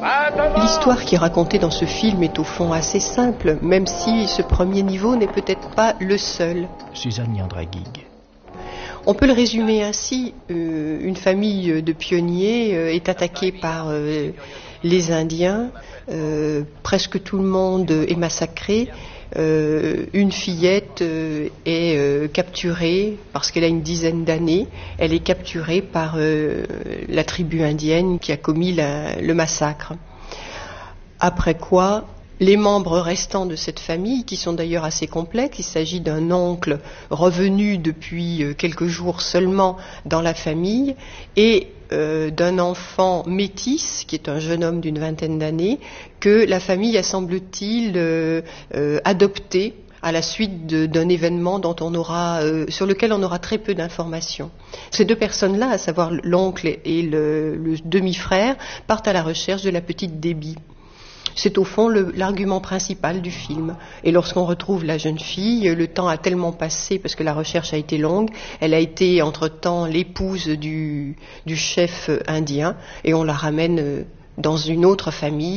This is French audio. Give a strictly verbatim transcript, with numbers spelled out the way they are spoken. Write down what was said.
L'histoire qui est racontée dans ce film est au fond assez simple, même si ce premier niveau n'est peut-être pas le seul. Suzanne Yandraguig. On peut le résumer ainsi, euh, une famille de pionniers euh, est attaquée par euh, les Indiens, euh, presque tout le monde est massacré, euh, une fillette euh, est euh, capturée parce qu'elle a une dizaine d'années, elle est capturée par euh, la tribu indienne qui a commis la, le massacre. Après quoi, les membres restants de cette famille, qui sont d'ailleurs assez complexes, il s'agit d'un oncle revenu depuis quelques jours seulement dans la famille, et euh, d'un enfant métis, qui est un jeune homme d'une vingtaine d'années, que la famille a, semble-t-il, euh, euh, adopté à la suite de, d'un événement dont on aura, euh, sur lequel on aura très peu d'informations. Ces deux personnes-là, à savoir l'oncle et le, le demi-frère, partent à la recherche de la petite Debbie. C'est au fond le, l'argument principal du film. Et lorsqu'on retrouve la jeune fille, le temps a tellement passé parce que la recherche a été longue. Elle a été entre-temps l'épouse du, du chef indien et on la ramène dans une autre famille.